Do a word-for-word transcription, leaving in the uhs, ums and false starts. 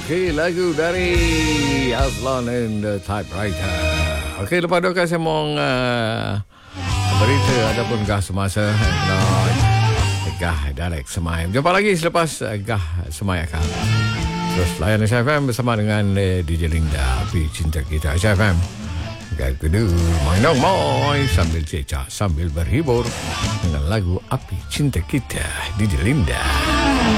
Okey, lagu dari Aslan and the Typewriter. Okey, lepas tu kan saya mau uh, berita ataupun gah semasa uh, gah direct semai. Jumpa lagi selepas uh, gah semai akan. Terus layan Aisyah F M bersama dengan uh, D J Linda, Api Cinta Kita. Aisyah F M Gak kedua main dong moy sambil cecak sambil berhibur dengan lagu Api Cinta Kita, D J Linda.